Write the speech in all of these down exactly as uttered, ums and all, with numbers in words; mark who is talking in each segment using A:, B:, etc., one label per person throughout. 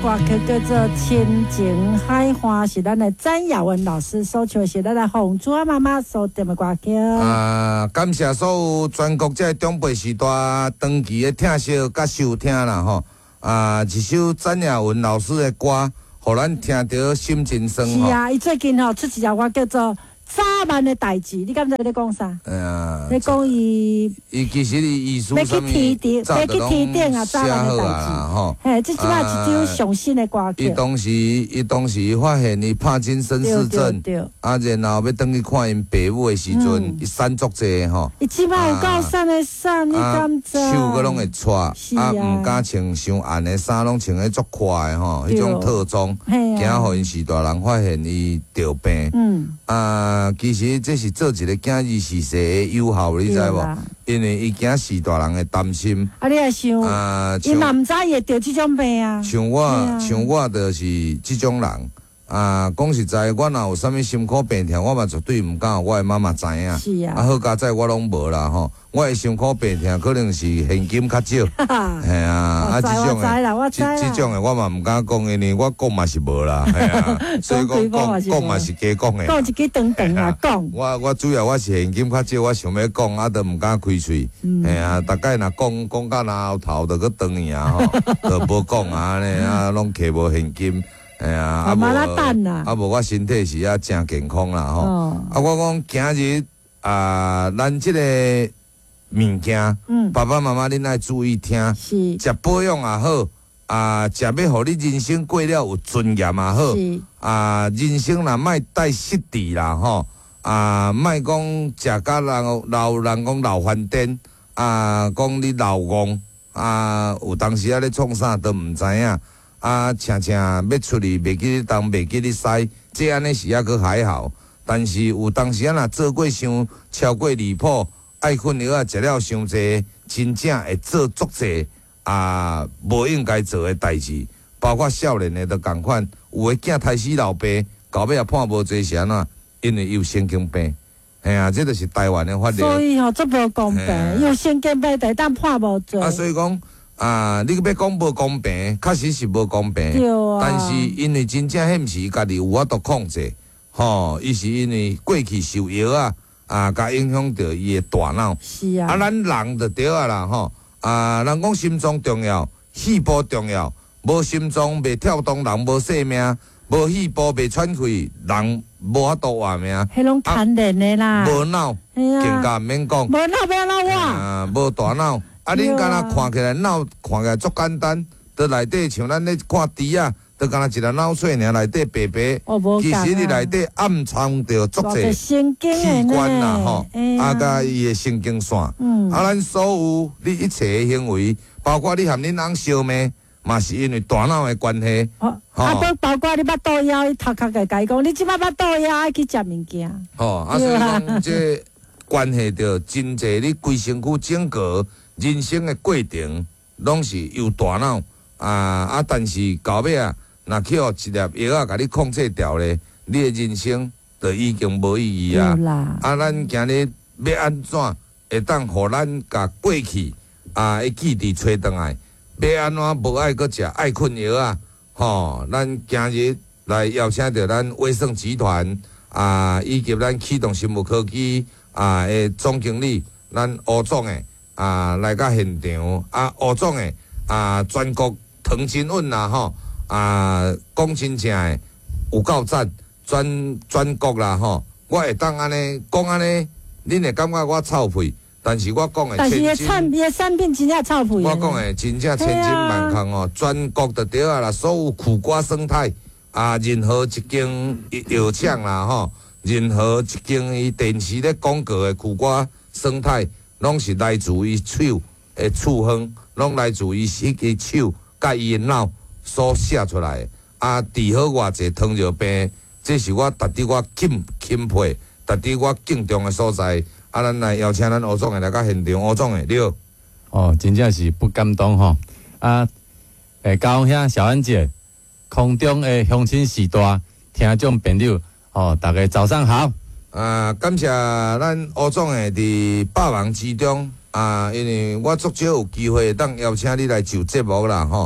A: 歌曲叫做《亲情海花》，是咱的詹雅文老师所唱，是咱的红珠妈妈所点的歌曲。
B: 啊，感谢所有全国这中辈时代长期的听惜甲收听啦吼。啊，一首詹雅文老师的歌，互咱听着心情酸吼。
A: 是啊，伊最近吼出一条歌叫做。早晚的代志，你敢知咧讲啥？
B: 哎呀，
A: 你讲伊，
B: 伊其实伊意思
A: 要去提点，要去提点啊，早晚的代志。
B: 吼，
A: 嘿，这即摆一首上新的歌曲。
B: 伊当时，伊当时发现伊帕金森氏症，啊，然后要等去看因爸母的时阵，伊瘦足济吼。
A: 伊即摆有够瘦的瘦，你敢知？
B: 手佫拢会扯，啊，毋敢穿伤暗的衫，拢穿迄足快的吼，迄种特装，惊互因时大人发现伊得病。嗯。啊。啊，其實這是做一個囝兒是世的有效，你知無？因為伊驚時大人會擔心。啊，你也想？啊，伊嘛毋知伊會得這種病啊。像我，啊、像我就是這種人。啊，講實在，我若有啥物心苦病痛，我嘛絕對毋敢我的媽媽知影。是啊。啊，好佳哉我攏無啦吼。我的心苦病痛可能是現金較少。係啊，啊，這種的，這這種的我嘛毋敢講，因為我講嘛是無啦，係啊。所以講講講嘛是假講的。講一句長長啊講。我我主要我是現金較少，我想要講，啊，都毋敢開喙。係啊，大概若講講到若後頭，就佫長去啊吼，就無講啊，安尼啊，攏摕無現金。哎呀，啊無啊無，我身體是啊真健康啦吼。哦、啊，我講今日啊，咱即個物件，嗯、爸爸媽媽恁愛注意聽，是食保養也好，啊，食要互你人生過了有尊嚴也好，是啊，人生若莫帶失志啦吼，啊，莫講食甲人老人講老翻顛，啊，講你老戇，啊，有當時啊咧創啥都毋知影。啊，常常要出去，袂記你東，袂記你西，這安尼是還閣還好。但是有當時啊，若做過傷超過離譜，愛困藥啊，食了傷濟，真正會做足濟啊，無應該做的代志。包括少年的都共款，有的囝胎死老爸，到尾也判無濟是安怎？因為有神經病。係啊，這就是台灣的法律。所以吼，足無公平，有神經病，但當判無罪。啊，所以講。啊！你要講無公平，確實是無公平。啊、但是因為真正迄毋是伊家己有法度控制，吼、哦，伊是因為過去受藥啊，啊，甲影響到伊的大腦。是啊。啊，咱人就對啊啦，吼、哦，啊，人講心臟重要，肺部重要，無心臟袂跳動，人無生命；無肺部袂喘氣，人無法度活命。迄種殘忍的啦。無腦，更加毋免講。無腦要哪我？啊，無大腦。啊！恁敢若看起來腦看起來足簡單，在內底像咱咧看豬啊，就敢若一個腦髓爾，內底白白，其實你內底暗藏着足濟器官啦吼，啊，甲伊個神經線，啊，咱所有你一切的行為，包括你和恁翁相罵，嘛是因為大腦的關係。啊，都包括你巴肚枵，伊頭殼個甲伊講，你即擺巴肚枵愛去食物件。吼，啊，所以講這關係着真濟，你規身軀整個。人生的過程攏是由大腦啊啊，但是到尾啊，若去互一粒藥啊，甲你控制掉咧，你的人生就已經無意義啊。啊，咱今日要安怎會當互咱甲過去啊的記憶找倒來？要安怎無愛擱食愛困藥啊？吼，咱今日來邀請到咱威盛集團啊，以及咱啟動生物科技啊的總經理，咱吳總誒。啊，來到現場啊，吳總誒啊，全國糖真穩啦吼，啊，講真正誒有夠讚，全全國啦吼，我會當安尼講安尼，恁會感覺我臭屁，但是我講誒，但是誒產品誒產品真正臭屁。我講誒真正千真萬確哦，全國就對啊啦，所有苦瓜生態啊，任何一間藥廠啦吼，任何一間伊電視咧廣告誒苦瓜生態。攏是來自於手的處方，攏來自於迄個手甲伊的腦所寫出來。啊，治好偌濟糖尿病，這是我值得我欽欽佩，值得我敬重的所在。啊，咱來邀請咱吳總來到現場，吳總誒，你好。
C: 哦，真正是不敢當吼。啊，誒，高雄小安姐，空中的鄉親時代，聽眾朋友，哦，大家早上好。
B: 啊，感謝咱吳總誒佇百忙之中啊，因為我足少有機會當邀請你來上節目啦吼。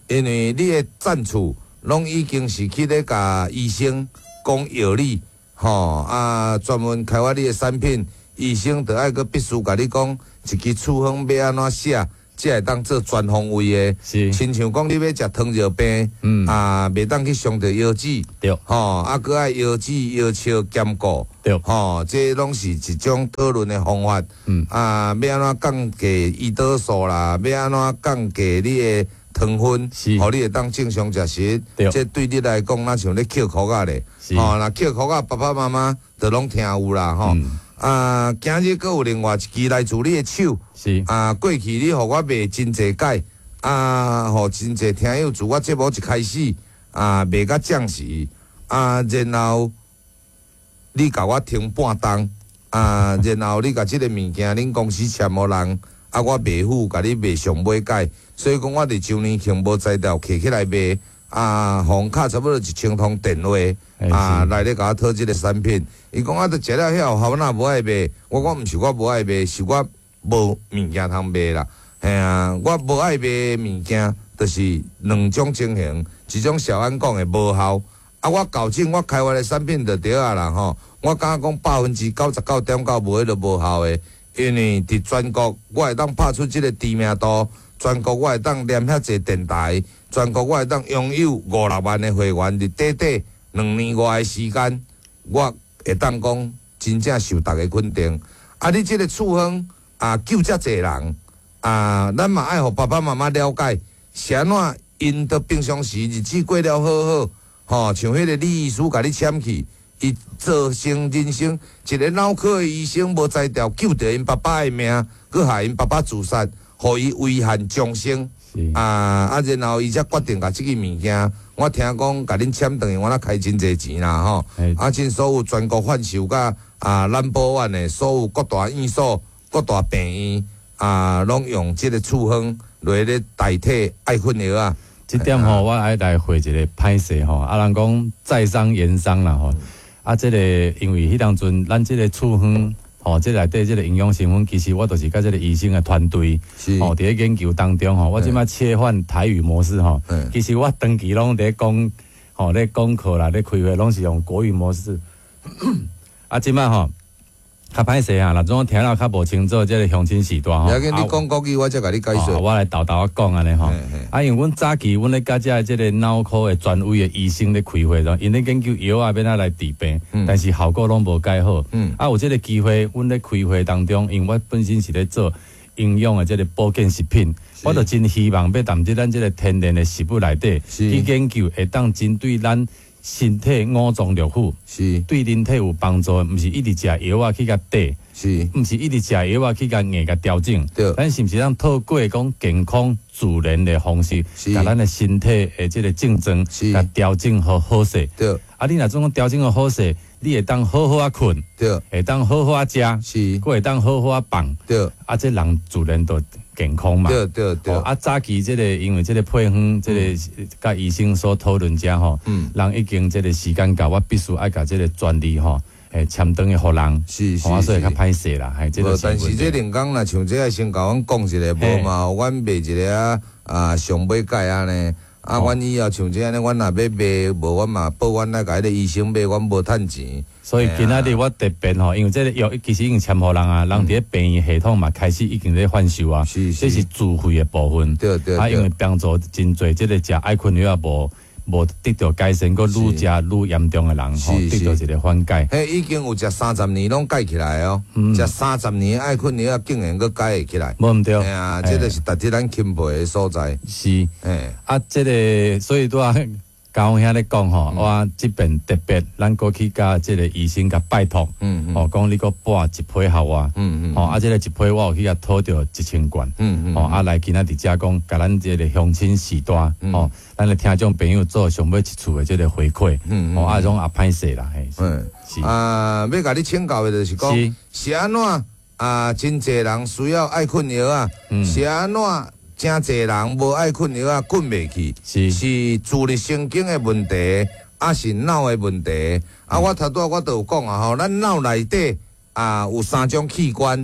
B: 因为你的赞处拢已经是去咧甲医生讲药理，吼啊，专门开发你的产品，医生着爱个必须甲你讲一支处方要安怎写。才会当做全方位的，
C: 是，亲
B: 像讲你要食糖尿病，嗯啊，袂当去伤着腰子，
C: 对，
B: 吼，啊，搁爱腰子腰鞘兼顾，
C: 对，
B: 吼，这拢是一种讨论的方法，嗯啊，要安怎降低胰岛素啦，要安怎降低你的糖分，是，互你会当正常食食，对，这对你来讲，那像咧捡裤仔咧，吼，那捡裤仔，爸爸妈妈都拢听有啦，吼。啊，今日阁有另外一支来自你的手，是啊，过去你互我卖真济解，啊，互真济听友自我节目一开始啊卖甲涨时，啊，然后你甲我停半档，啊，然后你甲即个物件恁公司签无人，啊，我卖付甲你卖上尾解，所以讲我伫周年庆无材料摕起来卖。啊，红卡差不多一千通电话，啊，来咧甲我讨即个产品。伊讲我都食了遐，好哪无爱卖。我讲毋是我无爱卖，是我无物件通卖啦。嘿啊，我无爱卖物件，就是两种情形，一种小安讲的无效。啊，我校正我开发的产品就对啊啦吼。我敢讲百分之九十九点九无迄个无效的，因为伫全国我会当拍出即个知名度，全国我会当连遐济电台。全国我会当拥有五六万的会员，伫短短两年外的时间，我会当讲真正受大家肯定。啊，你即个处方啊救遮济人啊，咱嘛爱互爸爸妈妈了解，是安怎因着平常时日子过了好好，吼、哦，像迄个李医师甲你签去，伊造成人生一个脑科的医生无才调救着因爸爸的命，佮害因爸爸自杀，互伊遗憾终生。啊啊！然后伊才决定甲即个物件，我听讲甲恁签等于我那开真济钱啦吼。啊，真所有全国贩售甲啊南部湾的所有各大院所、各大病院啊，拢用即个处方来咧代替爱困药啊。
C: 即点吼，我爱来回一个歹势吼。啊，人讲在商言商啦吼。啊，即个因为迄当阵咱即个处方。吼、哦，即内底即个营养成分，其实我就是甲即个医生的团队，吼，伫咧研究当中吼，我即摆切换台语模式吼，其实我长期拢伫讲，吼，咧讲课啦，咧开会拢是用国语模式。啊，即摆吼，较歹势啊，若种听了较无清楚，即个乡亲时代吼。
B: 要紧，你讲国语，我才甲你解说。
C: 我来豆豆啊讲安尼吼。啊，因为阮早期，阮咧甲遮即个脑科的专位的医生咧开会咯，因咧研究药啊，要哪来治病，嗯、但是效果拢无介好。嗯、啊，有即个机会，阮咧开会当中，因为我本身是咧做营养的即个保健食品，我就真希望要踮即咱即个天然的食物内底去研究，会当针对咱身体五脏六腑，是对人体有帮助，毋是一直食药啊去甲底。是，毋是一直食药啊去甲硬甲调整，对，咱是毋是通透过讲健康自然的方式，甲咱的身体的即个症状，甲调整好好势，对。啊，你若种讲调整好好势，你会当好好啊困，对，会当好好啊食，是，佫会当好好啊放，对。啊，这人自然都健康嘛，对对对。啊，早期即个因为即个配方，即个甲医生所讨论者吼，嗯，人已经即个时间到，我必须爱甲即个专利吼。诶，签登的互人，是是是，所以较歹势啦，系即个。
B: 但是这两工若像这个先甲阮讲一下，无嘛，阮卖一个啊啊上尾解安尼，啊，阮以后像这安尼，阮若要卖，无阮嘛报阮来甲迄个医生卖，阮无趁钱。
C: 所以今仔日我特别吼，因为这个药其实已经签互人啊，人伫咧病院系统嘛开始已经咧贩售啊，这是自费的部分。对对。啊，因为帮助真侪，即个食爱困药也无。无得到改善，佮愈食愈严重的人吼，得到一个缓解。
B: 嘿，已经有食三十年拢改起来哦，食三十年爱困药竟然佮改会起来，
C: 无毋对。
B: 哎呀，这个是值得咱钦佩的所在。
C: 是，哎，啊，这个所以都啊，高兄咧讲吼，我这边特别，咱过去甲这个医生甲拜托，嗯嗯，哦，讲你个拨一批互我，嗯嗯，哦，啊，这个一批我有去甲讨着一千罐，嗯嗯，哦，啊，来今仔日遮讲，甲咱这个乡亲时代，哦，咱的听众朋友做上尾一次的这个回馈，嗯嗯，哦，啊，种也歹势啦，嘿，
B: 嗯，是啊，要甲你请教的就是讲，是安怎啊？真侪人需要爱困药啊，是安怎？真侪人无爱困药啊，困袂去，是是自律神经的问题，啊是脑的问题。嗯、啊，我头拄我都有讲啊，吼，咱脑内底啊有三种器官，对，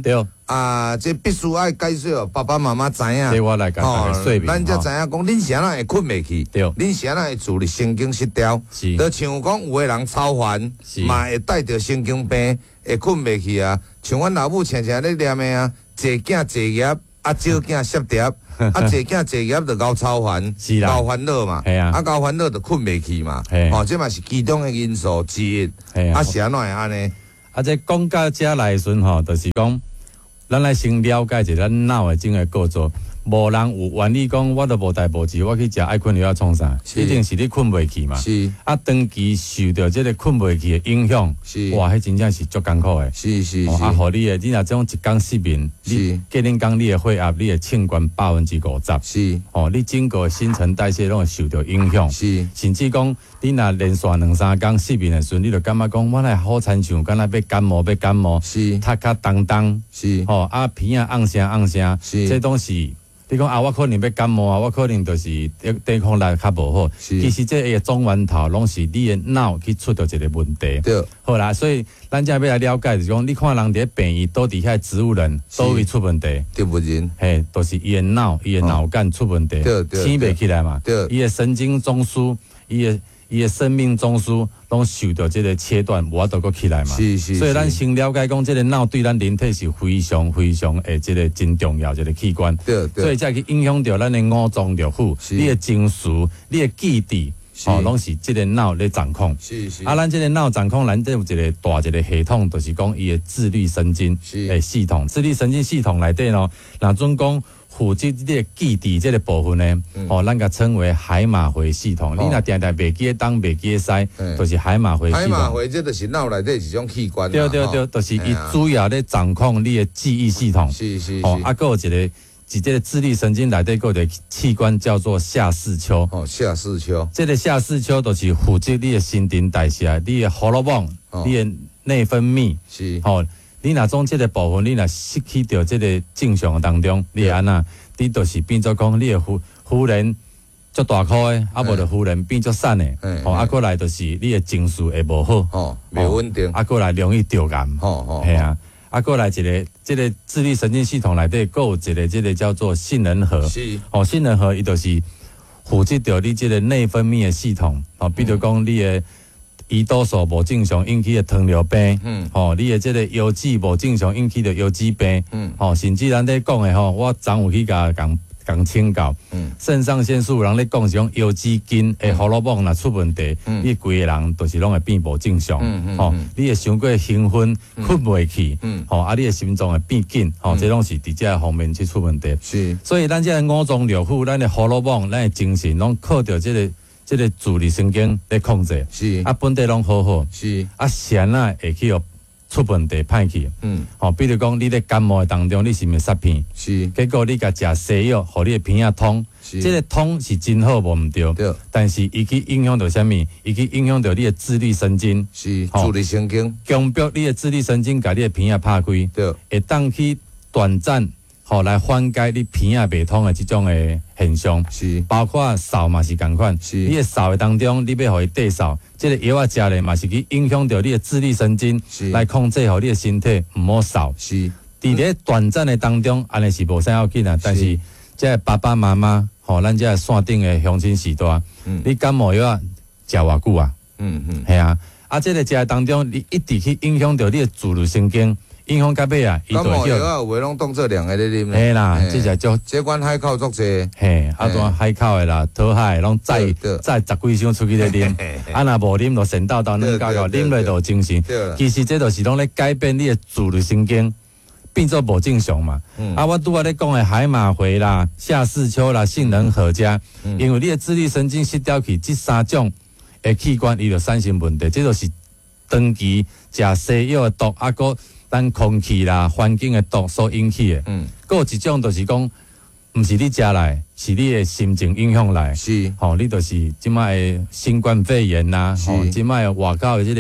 B: 啊，这必须爱解说，爸爸妈妈知影。
C: 这我来甲大家说明。
B: 咱才知影讲，恁啥人会困袂去？
C: 对。
B: 恁啥人会自律神经失调？
C: 是。
B: 就像讲，有个人超烦，嘛会带着神经病，会困袂去啊。像阮老母常常咧念的啊，坐囝坐业，啊少囝摄碟，啊坐囝坐业就搞超烦，搞烦恼嘛。
C: 系啊。
B: 啊搞烦恼就困袂去嘛。哦，这嘛是其中的因素之一。
C: 系啊。
B: 啊，是安怎会安尼？
C: 啊，这讲到遮来时吼，就是讲。咱来先了解一下咱脑的整个构造，无人有原理讲，我都无代无志，我去食爱困药创啥？一定是你困袂去嘛。
B: 是。
C: 啊，长期受到这个困袂去的影响，
B: 是。
C: 哇，迄真正是足艰苦的。
B: 是是是。
C: 啊，互你的，你若种一工失眠，你隔天讲你的血压、你的血管百分之五十。
B: 是。
C: 哦，你整个新陈代谢拢会受到影响。
B: 是。
C: 甚至讲，你若连续两三工失眠的时阵，你就感觉讲，我来好亲像，敢若要感冒要感冒。
B: 是。
C: 头壳重重。
B: 是。
C: 哦，啊，鼻啊昂声昂声。
B: 是。
C: 这拢是。你讲啊，我可能要感冒啊，我可能就是抵抗力较无好。其实这个总源头拢是你的脑去出到一个问题。
B: 对。
C: 好啦，所以咱才要来了解，就是讲，你看人伫咧病院倒伫遐植物人，倒位出问题。
B: 植物人。
C: 嘿，都、就是伊的脑，伊的脑干出问题，醒袂起来嘛。
B: 对。
C: 伊的神经中枢，伊的伊的生命中枢拢受到这个切断，无法度阁起来嘛。
B: 是是。
C: 所以咱先了解讲，这个脑对咱人体是非常非常诶，这个真重要一个器官。
B: 对对。
C: 所以才去影响到咱的五脏六腑，你的情绪、你的记忆，哦，拢是这个脑咧掌控。
B: 是是。
C: 啊，咱这个脑掌控，咱这有一个大一个系统，就是讲伊的自律神经诶系统。自律神经系统内底咯，若准讲。负责这个记忆这个部分呢，嗯、哦，咱个称为海马回系统。哦、你若定定袂记东袂记西，嗯、就是海马回系统。
B: 海马回这就是脑内底一种器官。
C: 对对对，就是伊主要咧掌控你的记忆系统。
B: 是是是。
C: 哦，啊，还有一个，即这个自律神经内底有一个器官叫做下视丘。
B: 哦，下视丘。
C: 这个下视丘就是负责你的新陈代谢，你的荷尔蒙，哦、你的内分泌。
B: 是。
C: 哦。你若种这个部分，你若失去掉这个正常当中，你会安那？你就是变做讲，你的忽忽然足大颗的，啊无就忽然变足瘦的，哦，啊过来就是你的情绪会无好，
B: 哦，袂稳定，
C: 啊过来容易着癌，
B: 哦哦，
C: 系啊，啊过来一个这个自律神经系统内底，还有一个这个叫做杏仁核，
B: 是，
C: 哦，杏仁核伊就是负责着你这个内分泌的系统，哦，比如讲你的。胰岛素无正常引起的糖尿病，嗯，吼、哦，你的这个腰子无正常引起的腰子病，嗯，吼、哦，甚至咱咧讲的吼，我昨有去甲讲讲请教，嗯，肾上腺素人咧讲是讲腰子筋的荷尔蒙若出问题，嗯，你规个人就是拢会变无正常，嗯嗯，吼、哦，你会伤过兴奋，困袂去，嗯，吼、哦，啊，你的心脏会变紧，吼、哦，这拢是伫这方面去出问题，
B: 是，
C: 所以咱这五脏六腑，咱的荷尔蒙，咱的精神拢靠着这个。这个自律神经咧控制，
B: 是
C: 啊，本地拢好好，
B: 是
C: 啊，闲啊会去哦出问题歹去，嗯，吼、哦，比如讲你咧感冒当中，你是毋是塞片？
B: 是，
C: 结果你甲食西药，互你的鼻仔通，是，这个通是真好无毋对，
B: 对，
C: 但是伊去影响到啥物？伊去影响到你的自律神经，
B: 是，自律神经，
C: 强迫你的自律神经，甲你的鼻仔拍开，
B: 对，
C: 会当去短暂。吼、哦、来缓解你鼻仔袂通的这种的现象，
B: 是
C: 包括扫嘛是共款，是你的扫的当中，你要互伊对扫，这个药啊食咧嘛是去影响到你的自律神经，是来控制好你的身体唔好扫，是伫咧短暂的当中，安尼是无啥要紧啊，但是这个爸爸妈妈，吼、哦，咱这个线顶的乡亲时代，嗯，你感冒药啊食偌久啊？嗯嗯，系啊，啊，这个食当中，你一直去影响到你的自律神经。影响到尾啊，
B: 感冒药啊，有诶拢当做凉诶咧啉咧。
C: 嘿啦，即只叫
B: 这款海口足济。
C: 嘿，啊段海口诶啦，讨海拢载载十几箱出去咧啉，啊若无啉就神叨叨软搞搞，啉落就精神。其实这就是拢咧改变你诶自律神经，变做无正常嘛。啊，我拄仔咧讲诶海马回啦、下视丘啦、杏仁核遮，因为你诶自律神经失调去，即三种诶器官伊就产生问题，这就是长期食西药诶毒啊个。咱空气啦、环境的毒所引起的，嗯，还有一种就是讲，毋是你食来，是你的心情影响来，
B: 是，
C: 吼、哦，你就是即摆的新冠肺炎呐、啊，吼、哦，即摆的外口的即个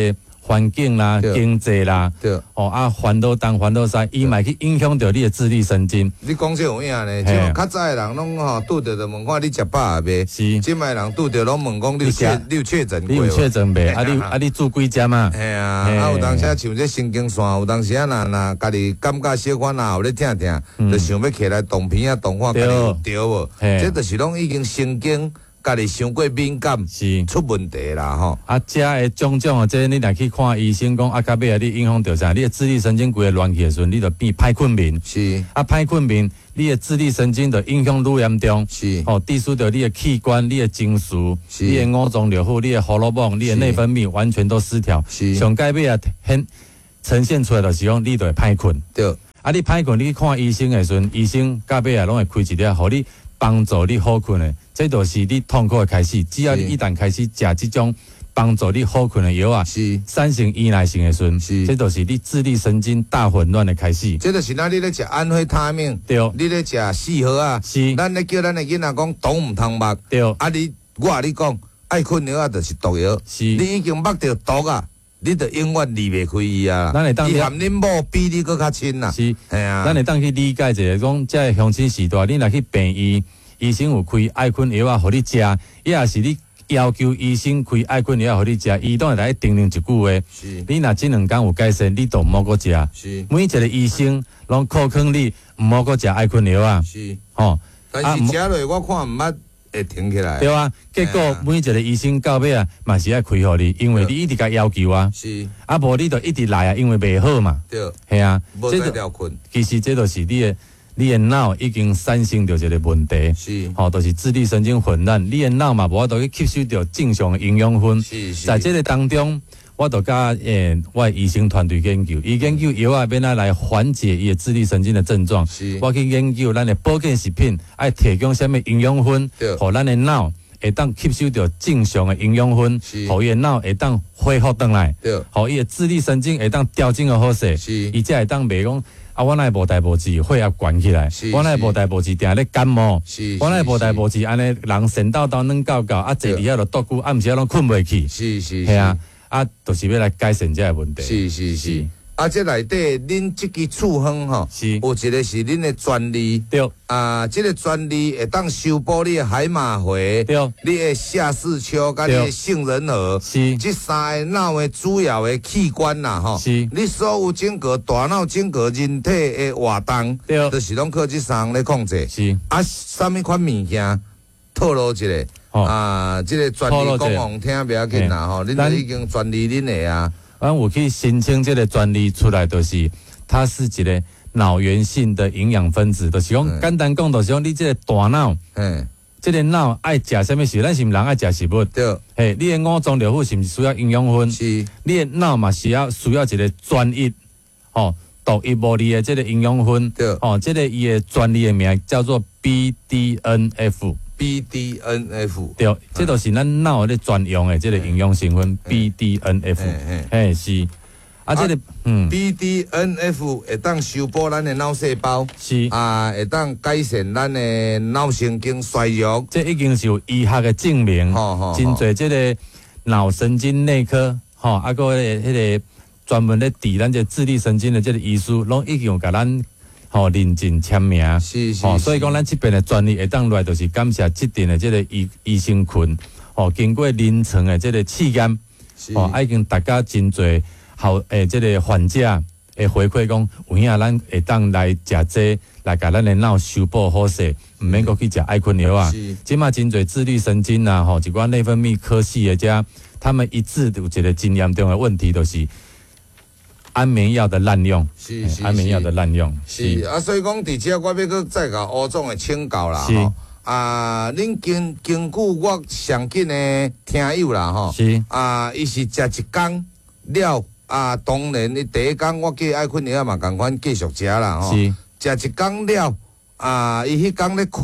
C: 环境啦、经济啦，
B: 对，
C: 哦啊，烦恼东烦恼西，伊嘛去影响到你的自律神经。
B: 你讲这有影呢？即个较早的人拢吼拄着就问看你食饱未？
C: 是，
B: 即摆人拄着拢问讲你有确你有确诊过？
C: 你有确诊未？啊你啊你住几针啊？
B: 嘿啊，啊有当时像这神经线，有当时啊若若家己感觉小可啊有咧疼疼，就想要起来动片啊动看，家己有着无？这就是拢已经神经。家己伤过敏感，是出问题啦吼。
C: 啊，这的种种啊，这你若去看医生讲，啊，到尾啊，你影响到啥？你的自律神经规个乱去的时阵，你就变歹困眠。
B: 是
C: 啊，歹困眠，你的自律神经就影响愈严重。
B: 是
C: 哦，抵触到你的器官、你的情绪、你的五脏六腑、你的荷尔蒙、你的内分泌完全都失调。
B: 是
C: 上解尾啊，很呈现出来就是讲，你就会歹困。
B: 对。
C: 啊，你歹困，你去看医生的时阵，医生到尾啊，拢会开一粒，互你帮助你好困的。这就是你痛苦的开始。只要你一旦开始食这种帮助你好困的药啊，
B: 是
C: 产生依赖性的时阵，是这就是你自律神经大混乱的开始。
B: 这就是那你咧食安非他命，
C: 对，
B: 你咧食四号啊，
C: 是，
B: 咱咧叫咱的囡仔讲毒唔通目，
C: 对，
B: 啊你我甲你讲，爱困药啊就是毒药，
C: 是，
B: 你已經目着毒啊。你就永遠離袂開伊啊！伊含恁某比你佫較親啦。
C: 是，
B: 係啊。
C: 咱會當去理解一下，講即係鄉親時代，你若去病醫，醫生有開愛困藥啊，互你食，伊也是你要求醫生開愛困藥啊，互你食，伊當然來叮嚀一句話。
B: 是。你
C: 若這兩工有改善，你就毋好閣食。
B: 是。
C: 每一個醫生攏考勸你毋好閣食愛困藥啊。
B: 是。
C: 吼。
B: 但是食落我看毋捌。會停起來，
C: 對啊，結果每一個醫生到尾啊，嘛是愛開互你，因為你一直甲要求啊，
B: 是，
C: 啊無你就一直來啊，因為袂好嘛，
B: 對，
C: 係啊，
B: 無再了困，
C: 其實這就是你的你的腦已經產生着一個問題，
B: 是，
C: 吼，就是自律神經混亂，你的腦嘛無法度去吸收到正常的營養分，
B: 是是，
C: 在這個當中。我就甲誒，我的醫生團隊研究，伊研究藥啊，變啊來緩解伊的自律神經的症狀。我去研究咱的保健食品，愛提供什麼營養分，互咱的腦會當吸收到正常的營養分，互伊的腦會當恢復轉來，互伊的自律神經會當調整個好勢，伊才會當袂講啊，我乃無代無志，血壓懸起來，我乃無代無志，定咧感冒，我乃無代無志，安尼人神叨叨軟搞搞，啊坐佇遐就獨久，暗時攏困袂去，
B: 是是
C: 係啊。啊，就是要來改善這個問題。
B: 是是是。啊，這內底恁這支處方吼，
C: 是
B: 有一個是恁的專利。
C: 對。
B: 啊，這個專利會當修補你的海馬回。
C: 對。
B: 你的下視丘甲你的杏仁核。
C: 是。
B: 這三個腦的主要的器官啦，吼。
C: 是。
B: 你所有整個大腦整個人體的活動，
C: 對，
B: 就是攏靠這三個來控制。
C: 是。
B: 啊，什麼款物件透露一下？啊，這個專利講互聽袂要緊啦吼，恁都已經專利恁的啊。
C: 咱有去申請這個專利出來，就是它是一個腦源性的營養分子，就是講簡單講，就是講你這個大腦，嗯，這個腦愛食什麼食，咱是毋人愛食食物，
B: 對，
C: 嘿，你的五臟六腑是毋是需要營養分？
B: 是，
C: 你的腦嘛是要需要一個專一，哦，獨一無二的這個營養分，
B: 對，
C: 哦，這個伊的專利的名叫做 B D N F。B
B: D N F
C: 對，這都是咱腦咧專用的這個營養成分 B D N F，嘿是，啊這個嗯
B: B D N F 會當修補咱的腦細胞，
C: 是
B: 啊會當改善咱的腦神經衰弱，
C: 這已經是有醫學的證明，真濟這個腦神經內科，吼，啊個迄個專門咧治咱這自律神經的這個醫師，攏已經有甲咱。吼，認證簽名，
B: 是是，
C: 吼，所以講咱這邊的專利會當來，就是感謝這邊的這個醫醫生群，吼，經過臨床的這個試驗，吼，已經大家真濟好誒，這個患者會回饋講，有影咱會當來食這，來甲咱的腦修補好勢，唔免閣去食愛困藥啊。即馬真濟自律神經啊，吼，一寡內分泌科系的遮，他們一致有一個真嚴重的問題，就是安眠藥的濫用，
B: 是是，
C: 安眠藥的濫用，
B: 是啊，所以講，而且我要閣再甲吳總的請教啦，吼，啊，恁根根據我上近的聽友啦，吼，
C: 是
B: 啊，伊是食一工了，啊，當然你第一工我叫愛困藥嘛，共款繼續食啦，吼，食一工了，啊，伊迄工咧困，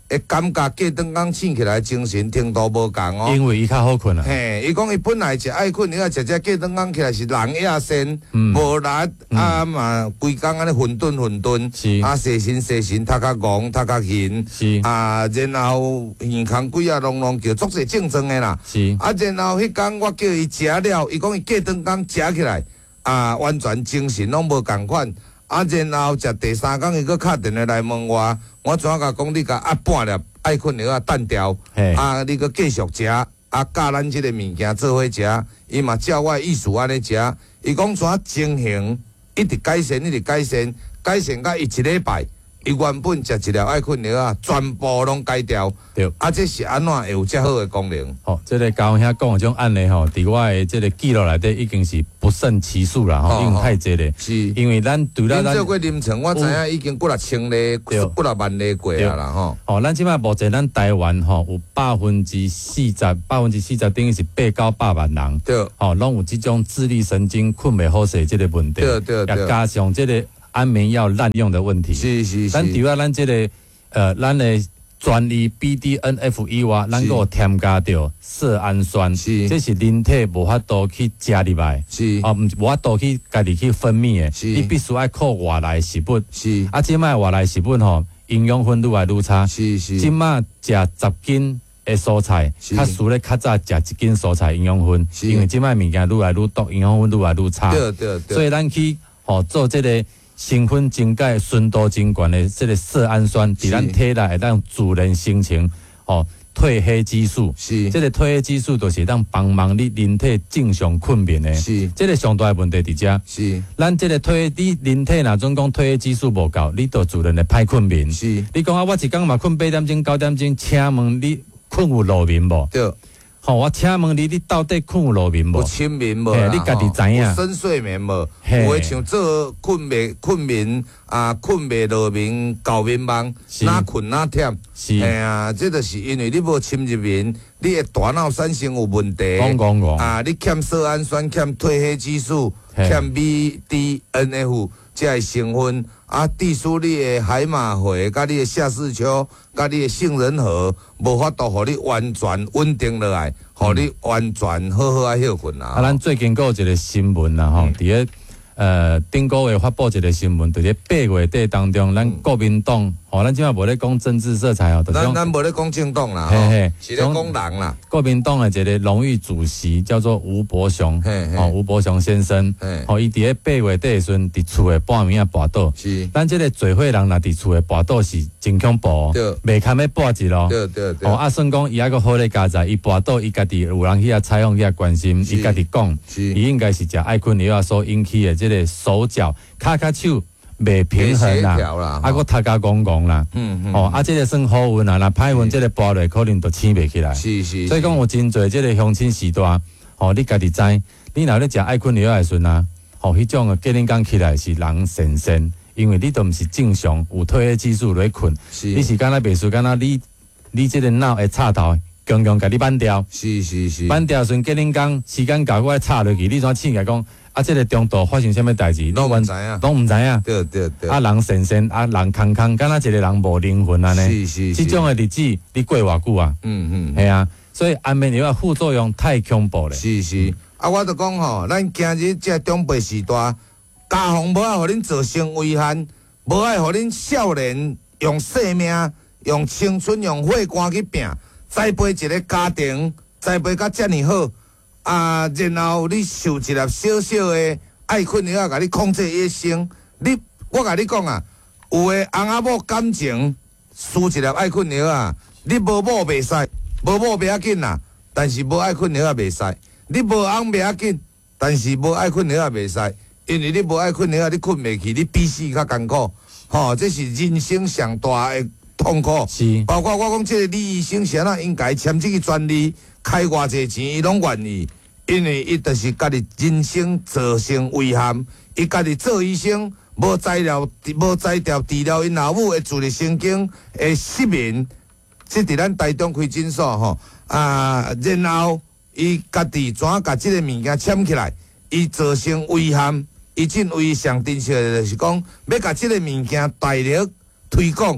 B: 会感觉过顿工醒起来精神程度无共哦。
C: 因为伊较好困啊。
B: 嘿，伊讲伊本来是爱困，你啊，食食过顿工起来是人亚身，无力啊嘛，规工安尼混沌混沌，啊，细神细神，头壳戆，头壳晕，啊，然后耳孔鬼啊隆隆叫，足侪症状的啦。是，啊，然后迄工我叫伊食了，伊讲伊过顿工食起来，啊，完全精神拢无共款。啊，然后食第三工，伊佫敲电话来问我，我怎甲讲你甲压半粒爱困药啊断掉，啊，你佫继续食，啊，教咱即个物件做伙食，伊嘛照我意思安尼食，伊讲怎情形一直改善，一直改善，改善到伊一礼拜，伊原本食一粒爱困药啊，全部拢改掉。对，啊，这是安怎会有遮好的功能？
C: 哦，即个高兄讲的种案例吼，伫我的即个记录内底已经是不胜其数啦，吼，因为太济咧。是，因为咱除了咱
B: 做过临床，我知影已经几若千例、几若万例过啊啦，吼。
C: 哦，咱即摆目前咱台湾吼有百分之四十，百分之四十等于是八九百万人。对。哦，拢有即种自律神经困袂好势即个问题。对对对。也加上即个安眠药滥用的问题。是是是。咱除了咱即个呃，咱的专利 B D N F 以外，咱个添加着色氨酸，是，这是人体无法度去加入来，是，啊，无法度去家己去分泌的，是，你必须要靠外来食物，是，啊，即摆外来食物吼，营养分愈来愈差，是是，即摆食十斤的蔬菜，较输咧较早食一斤蔬菜营养分，因为即摆物件愈来愈多，营养分愈来愈差，对对对，所以咱去吼做这个。成分真解、纯度真悬的这个色氨酸，伫咱体内会当自然形成哦褪黑激素。是，这个褪黑激素就是当帮忙你人体正常困眠的。是，这个上大的问题伫遮。是，咱这个褪黑，你人体若总讲褪黑激素无够，你就自然会歹困眠。是，你讲啊，我一工嘛困八点钟、九点钟，请问你困有落眠无？对。吼、哦，我请问你，你到底困有落眠无？
B: 有深眠无啦？
C: 你家己知影？
B: 有深睡眠无？有诶像做困眠、困眠啊，困眠落眠、搞眠梦，哪困哪忝。是。哎呀，这就是因为你无深入眠，你诶大脑产生有问题。讲讲讲。啊，你欠色氨酸、欠褪黑激素、欠 B D N F 这些成分。啊，致使你的海马回、甲你的下视丘、甲你的杏仁核，无法度互你完全稳定落来，互你完全好好啊休困啊。
C: 啊，咱最近有一个新闻啦，吼、嗯，伫咧呃顶个月发布一个新闻，伫咧八月底当中，咱国民党，吼、哦，咱即摆无咧讲政治色彩哦，
B: 咱咱无咧讲政党啦，嘿嘿，是咧讲人啦。
C: 国民党的一个荣誉主席叫做吴伯雄，哦，吴伯雄先生，哦，伊伫咧八月底的时阵，伫厝的半暝啊跋倒，是，咱即个聚会人若伫厝的跋倒是真恐怖哦，袂堪要跋一咯，对对对，哦，啊算讲伊还阁好咧加在，伊跋倒伊家己有人去遐采访去遐关心，伊家己讲，伊应该是食爱困药所引起的即个手脚、骹骹手袂平衡啦，啊，阁头壳戆戆啦，嗯嗯，哦，啊，即个算好运啊，若歹运，即个跋落可能就醒袂起来，是是，所以讲有真侪即个乡亲时代，哦，你家己知，你若咧食爱困药的时阵啊，哦，迄种个隔天讲起来是人神仙，因为你都毋是正常有褪黑激素来困，你是敢若袂输，敢若你你即个脑会插头。强强甲你扳掉，是是是，扳掉时，隔天讲时间到，我插落去，你怎醒来讲？啊，这个中途发生啥物代志？
B: 拢毋知影，
C: 拢毋知影。
B: 对对对。
C: 啊，人神仙，啊，人空空，敢若一个人无灵魂安尼。是是是。这种的日子，你过偌久啊？嗯嗯。系啊，所以安眠药副作用太恐怖了。
B: 是是。啊，我就讲吼，咱今日这长辈时代，家父无爱互恁造成危害，无爱互恁少年用性命、用青春、用血汗去拼。栽培一个家庭，栽培甲遮尔好，啊，然后你受一粒小小的爱困药，甲你控制一生。你，我甲你讲啊，有诶翁仔某感情输一粒爱困药啊，你无某袂使，无某袂要紧啦，但是无爱困药也袂使。你无翁袂要紧，但是无爱困药也袂使，因为你无爱困药，你困袂去，你比死较艰苦。吼、哦，这是人生上大诶。痛苦，是包括我讲这个李医生，谁啊应该签这个专利，开偌济钱，伊拢愿意，因为伊就是家己人生造成危害，伊家己做医生，无材料，无材料治疗因老母的自律神经的失眠，即伫咱台中开诊所吼，啊，然后伊家己怎甲即个物件签起来，伊造成危害，伊真为上珍惜的就是讲，要甲即个物件大力推广。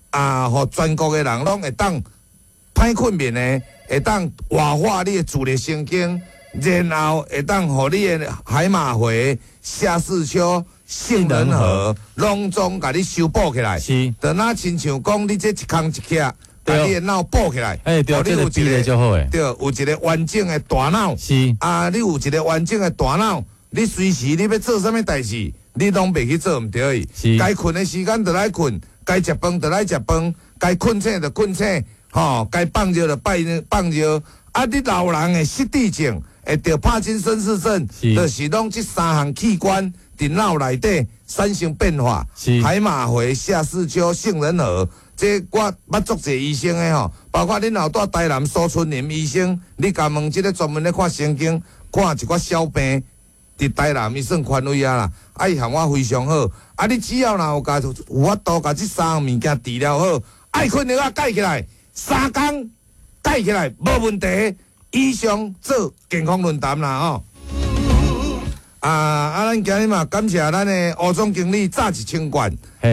B: 啊，互全国的人拢会当歹困眠的，会当活化你的自律神经，然后会当互你的海马回、下视丘、杏仁核拢总甲你修补起来。
C: 是，
B: 就那亲像讲你这一空一刻。把你的脑补起来，
C: 哎，对，这个比例就好诶。
B: 对，有一个完整的大脑。
C: 是
B: 啊，你有一个完整的大脑，你随时你要做啥物代志，你拢袂去做毋对伊。
C: 是。该
B: 困的时间就来困，该食饭就来食饭，该困醒就困醒，吼，该放尿就放放尿。啊，你老人的失智症，会得帕金森氏症，就是拢这三项器官伫脑内底产生变化。
C: 是。
B: 海马回、下视丘、杏仁核。这我捌足侪医生的吼，包括恁后带台南苏春林医生，你甲问即个专门咧看神经、看一寡小病，伫台南伊算权威啊啦，啊伊向我非常好，啊你只要若有甲有法度甲即三项物件治疗好，爱困尿啊改起来，三工改起来无问题，以上做健康论坛啦吼。啊啊，咱今日嘛感谢咱的吴总经理早一千罐。